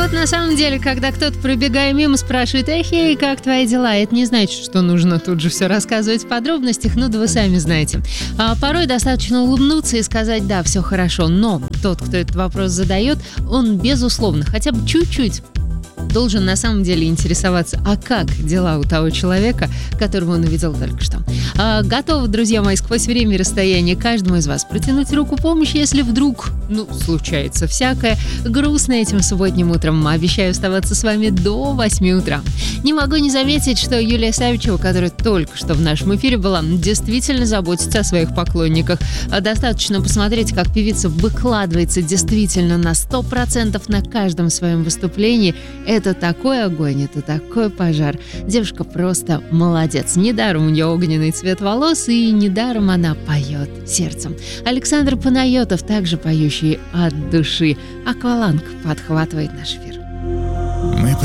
вот на самом деле, когда кто-то, пробегая мимо, спрашивает: «Эй, как твои дела?», это не значит, что нужно тут же все рассказывать в подробностях, ну да вы сами знаете. Порой достаточно улыбнуться и сказать: «Да, все хорошо», но тот, кто этот вопрос задает, он, безусловно, хотя бы чуть-чуть должен на самом деле интересоваться, а как дела у того человека, которого он увидел только что. Готовы, друзья мои, сквозь время и расстояние каждому из вас протянуть руку помощи, если вдруг, случается всякое, грустно этим субботним утром. Обещаю оставаться с вами до 8 утра. Не могу не заметить, что Юлия Савичева, которая только что в нашем эфире была, действительно заботится о своих поклонниках. Достаточно посмотреть, как певица выкладывается действительно на 100% на каждом своем выступлении. Это такой огонь, это такой пожар. Девушка просто молодец. Недаром у нее огненный цвет волос, и недаром она поет сердцем. Александр Панайотов, также поющий от души. Акваланг подхватывает наш эфир. Мы